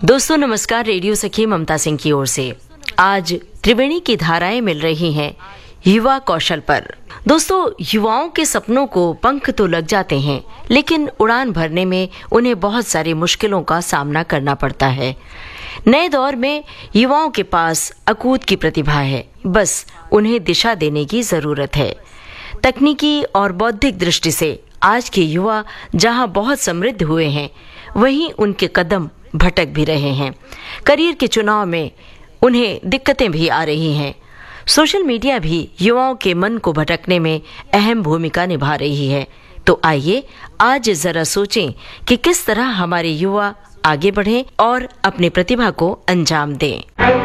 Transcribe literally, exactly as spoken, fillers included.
दोस्तों नमस्कार, रेडियो सखी ममता सिंह की ओर से आज त्रिवेणी की धाराएं मिल रही हैं युवा कौशल पर। दोस्तों, युवाओं के सपनों को पंख तो लग जाते हैं, लेकिन उड़ान भरने में उन्हें बहुत सारी मुश्किलों का सामना करना पड़ता है। नए दौर में युवाओं के पास अकूत की प्रतिभा है, बस उन्हें दिशा देने की जरूरत है। तकनीकी और बौद्धिक दृष्टि से आज के युवा जहां बहुत समृद्ध हुए हैं, वहीं उनके कदम भटक भी रहे हैं। करियर के चुनाव में उन्हें दिक्कतें भी आ रही हैं। सोशल मीडिया भी युवाओं के मन को भटकने में अहम भूमिका निभा रही है। तो आइए आज जरा सोचें कि किस तरह हमारे युवा आगे बढ़ें और अपनी प्रतिभा को अंजाम दें।